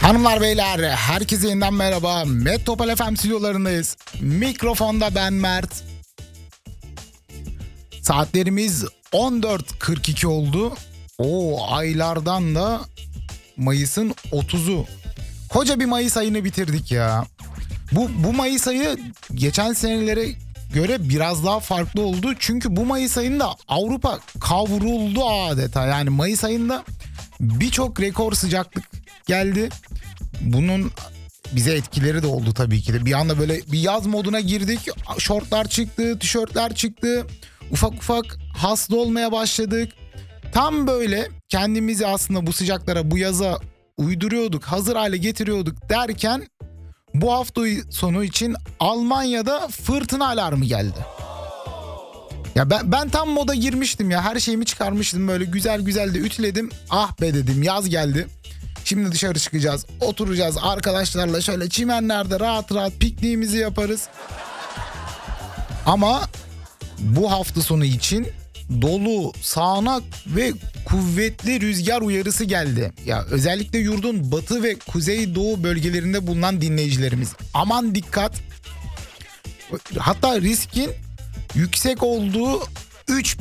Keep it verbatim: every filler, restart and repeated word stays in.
Hanımlar beyler herkese yeniden merhaba. Metropol F M stüdyolarındayız. Mikrofonda ben Mert. Saatlerimiz on dört kırk iki oldu. O aylardan da Mayıs'ın otuzu. Koca bir Mayıs ayını bitirdik ya. Bu, bu Mayıs ayı geçen senelere göre biraz daha farklı oldu. Çünkü bu Mayıs ayında Avrupa kavruldu adeta. Yani Mayıs ayında birçok rekor sıcaklık geldi. Bunun bize etkileri de oldu tabii ki de. Bir anda böyle bir yaz moduna girdik. Şortlar çıktı, tişörtler çıktı. Ufak ufak hasta olmaya başladık. Tam böyle kendimizi aslında bu sıcaklara, bu yaza uyduruyorduk, hazır hale getiriyorduk derken bu hafta sonu için Almanya'da fırtına alarmı geldi. Ya ben, ben tam moda girmiştim ya. Her şeyimi çıkarmıştım, böyle güzel güzel de ütüledim. Ah be dedim, yaz geldi. Şimdi dışarı çıkacağız, oturacağız arkadaşlarla şöyle çimenlerde rahat rahat pikniğimizi yaparız. Ama bu hafta sonu için dolu, sağanak ve kuvvetli rüzgar uyarısı geldi. Ya özellikle yurdun batı ve kuzeydoğu bölgelerinde bulunan dinleyicilerimiz aman dikkat. Hatta riskin yüksek olduğu üç